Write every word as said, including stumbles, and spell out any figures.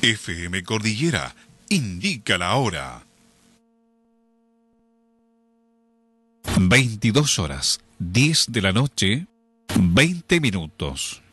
F M Cordillera indica la hora. veintidós horas, diez de la noche, veinte minutos.